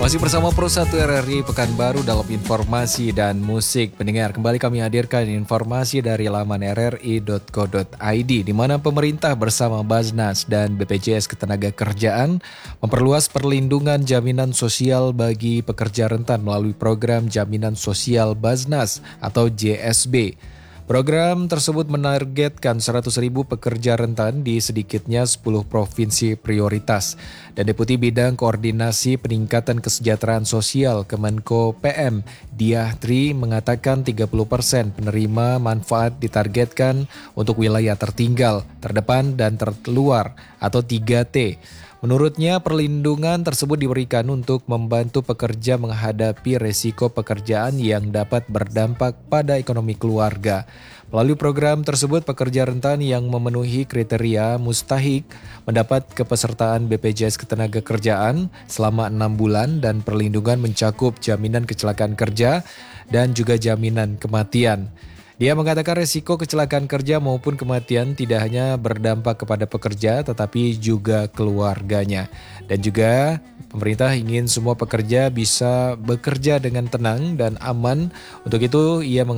Masih bersama Pro 1 RRI Pekanbaru dalam informasi dan musik. Pendengar, kembali kami hadirkan informasi dari laman rri.co.id di mana pemerintah bersama Baznas dan BPJS Ketenagakerjaan memperluas perlindungan jaminan sosial bagi pekerja rentan melalui program Jaminan Sosial Baznas atau JSB. Program tersebut menargetkan 100.000 pekerja rentan di sedikitnya 10 provinsi prioritas. Dan Deputi Bidang Koordinasi Peningkatan Kesejahteraan Sosial Kemenko PM, Diah Tri mengatakan 30% penerima manfaat ditargetkan untuk wilayah tertinggal, terdepan, dan terluar atau 3T. Menurutnya, perlindungan tersebut diberikan untuk membantu pekerja menghadapi resiko pekerjaan yang dapat berdampak pada ekonomi keluarga. Melalui program tersebut, pekerja rentan yang memenuhi kriteria mustahik mendapat kepesertaan BPJS Ketenagakerjaan selama 6 bulan dan perlindungan mencakup jaminan kecelakaan kerja dan juga jaminan kematian. Dia mengatakan resiko kecelakaan kerja maupun kematian tidak hanya berdampak kepada pekerja tetapi juga keluarganya. Dan juga pemerintah ingin semua pekerja bisa bekerja dengan tenang dan aman. Untuk itu ia